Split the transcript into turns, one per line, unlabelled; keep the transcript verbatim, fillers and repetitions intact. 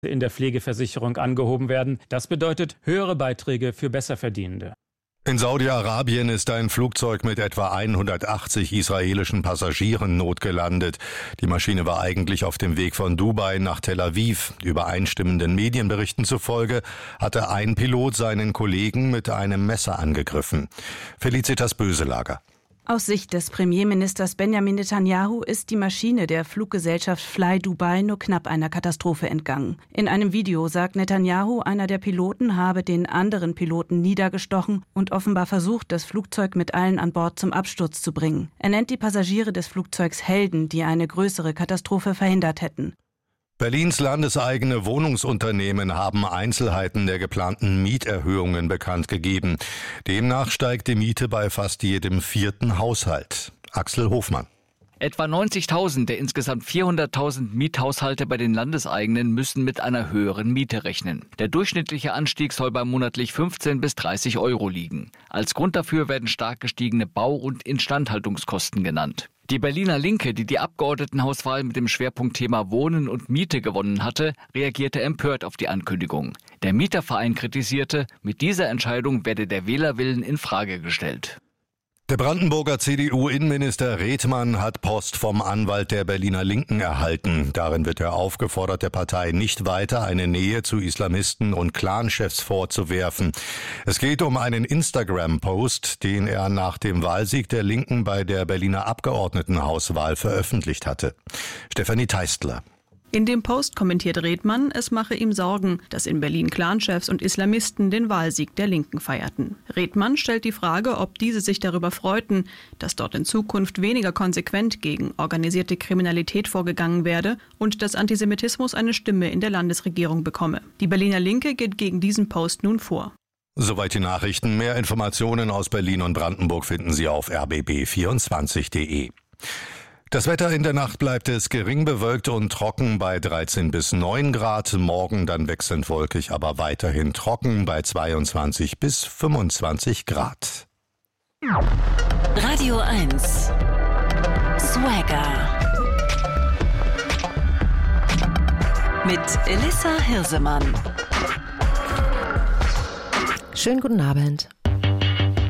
in der Pflegeversicherung angehoben werden. Das bedeutet höhere Beiträge für Besserverdienende.
In Saudi-Arabien ist ein Flugzeug mit etwa hundertachtzig israelischen Passagieren notgelandet. Die Maschine war eigentlich auf dem Weg von Dubai nach Tel Aviv. Übereinstimmenden Medienberichten zufolge hatte ein Pilot seinen Kollegen mit einem Messer angegriffen. Felicitas Böselager.
Aus Sicht des Premierministers Benjamin Netanyahu ist die Maschine der Fluggesellschaft Fly Dubai nur knapp einer Katastrophe entgangen. In einem Video sagt Netanyahu, einer der Piloten habe den anderen Piloten niedergestochen und offenbar versucht, das Flugzeug mit allen an Bord zum Absturz zu bringen. Er nennt die Passagiere des Flugzeugs Helden, die eine größere Katastrophe verhindert hätten.
Berlins landeseigene Wohnungsunternehmen haben Einzelheiten der geplanten Mieterhöhungen bekannt gegeben. Demnach steigt die Miete bei fast jedem vierten Haushalt. Axel Hofmann.
Etwa neunzigtausend der insgesamt vierhunderttausend Miethaushalte bei den Landeseigenen müssen mit einer höheren Miete rechnen. Der durchschnittliche Anstieg soll bei monatlich fünfzehn bis dreißig Euro liegen. Als Grund dafür werden stark gestiegene Bau- und Instandhaltungskosten genannt. Die Berliner Linke, die die Abgeordnetenhauswahl mit dem Schwerpunktthema Wohnen und Miete gewonnen hatte, reagierte empört auf die Ankündigung. Der Mieterverein kritisierte, mit dieser Entscheidung werde der Wählerwillen in Frage gestellt.
Der Brandenburger C D U-Innenminister Redmann hat Post vom Anwalt der Berliner Linken erhalten. Darin wird er aufgefordert, der Partei nicht weiter eine Nähe zu Islamisten und Clanchefs vorzuwerfen. Es geht um einen Instagram-Post, den er nach dem Wahlsieg der Linken bei der Berliner Abgeordnetenhauswahl veröffentlicht hatte. Stefanie Teistler.
In dem Post kommentiert Redmann, es mache ihm Sorgen, dass in Berlin Clanchefs und Islamisten den Wahlsieg der Linken feierten. Redmann stellt die Frage, ob diese sich darüber freuten, dass dort in Zukunft weniger konsequent gegen organisierte Kriminalität vorgegangen werde und dass Antisemitismus eine Stimme in der Landesregierung bekomme. Die Berliner Linke geht gegen diesen Post nun vor.
Soweit die Nachrichten. Mehr Informationen aus Berlin und Brandenburg finden Sie auf r b b vierundzwanzig punkt de. Das Wetter: in der Nacht bleibt es gering bewölkt und trocken bei dreizehn bis neun Grad. Morgen dann wechselnd wolkig, aber weiterhin trocken bei zweiundzwanzig bis fünfundzwanzig Grad.
Radio eins Swagger mit Elissa Hirsemann.
Schönen guten Abend.